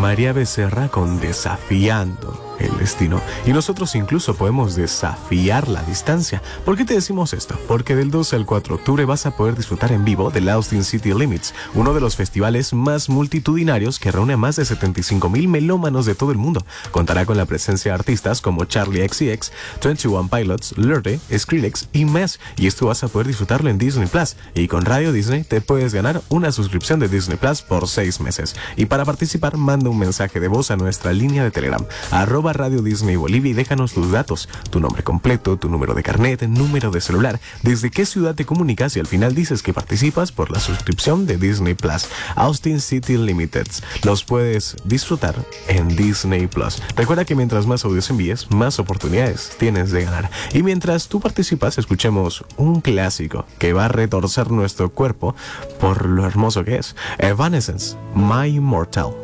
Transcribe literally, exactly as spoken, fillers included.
María Becerra con Desafiando el Destino. Y nosotros incluso podemos desafiar la distancia. ¿Por qué te decimos esto? Porque del dos al cuatro de octubre vas a poder disfrutar en vivo del Austin City Limits, uno de los festivales más multitudinarios que reúne a más de setenta y cinco mil melómanos de todo el mundo. Contará con la presencia de artistas como Charlie X C X, veintiuno Pilots, Lorde, Skrillex y más. Y esto vas a poder disfrutarlo en Disney Plus. Y con Radio Disney te puedes ganar una suscripción de Disney Plus por seis meses. Y para participar, manda un mensaje de voz a nuestra línea de Telegram, arroba Radio Disney Bolivia, y déjanos tus datos, tu nombre completo, tu número de carnet, número de celular, desde qué ciudad te comunicas, y al final dices que participas por la suscripción de Disney Plus. Austin City Limited. Los puedes disfrutar en Disney Plus. Recuerda que mientras más audios envíes, más oportunidades tienes de ganar. Y mientras tú participas, escuchemos un clásico que va a retorcer nuestro cuerpo por lo hermoso que es. Evanescence, My Immortal.